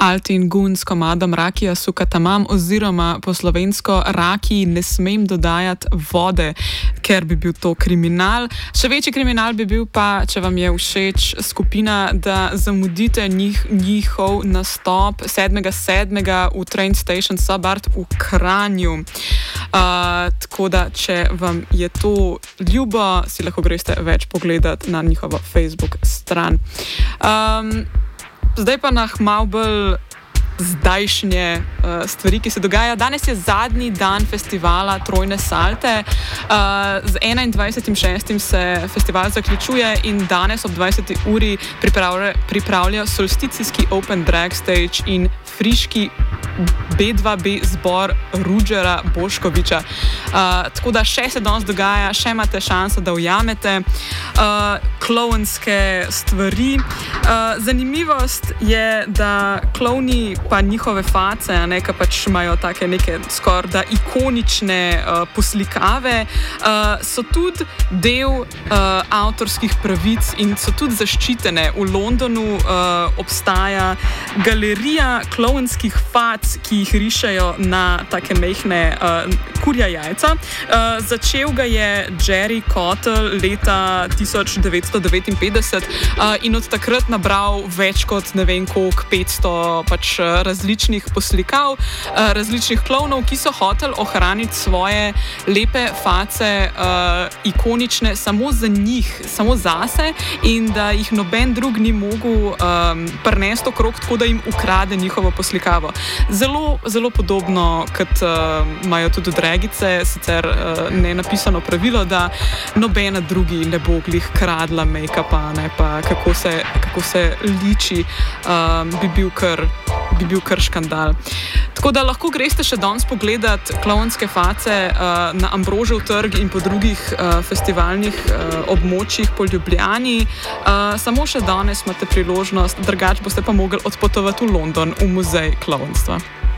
Alti in Gun s komadom Rakija suka tamam oziroma po slovensko Rakiji ne smem dodajati vode, ker bi bil to kriminal. Še večji kriminal bi bil pa, če vam je všeč skupina, da zamudite njihov nastop 7.7. v Train Station Subart v Kranju. Tako da, če vam je to ljubo, si lahko greste več pogledati na njihovo Facebook stran. Zdaj pa na malo bolj zdajšnje stvari, ki se dogajajo. Danes je zadnji dan festivala Trojne salte. Z 21.6. se festival zaključuje in danes ob 20. uri pripravlja solsticijski Open Drag Stage in friški B2B zbor Rudžera Boškoviča. Tako da še se danes dogaja, še imate šanso, da ujamete klovnske stvari. Zanimivost je, da klovni pa njihove face, ki pač imajo take neke skoraj ikonične poslikave, so tudi del avtorskih pravic in so tudi zaščitene. V Londonu obstaja galerija klovnskih fac, ki jih rišejo na take mehne kurja jajca. Začel ga je Jerry Cottle leta 1959 in od takrat nabral več kot ne vem koliko 500 pač različnih poslikav, različnih klovnov, ki so hoteli ohraniti svoje lepe face, ikonične samo za njih, samo zase in da jih noben drug ni mogel prinesti okrog, tako da jim ukrade njihovo poslikavo. Zelo, zelo podobno, kot imajo tudi dragice, sicer ne napisano pravilo, da nobena drugi ne bo glih kradla make-upa, ne pa kako se liči, bi bil kar škandal. Tako da lahko greste še danes pogledat klovnske face na Ambrožev trg in po drugih festivalnih območjih po Ljubljani. Samo še danes imate priložnost, drugače boste pa mogli odpotovati v London, v muzej klovnstva.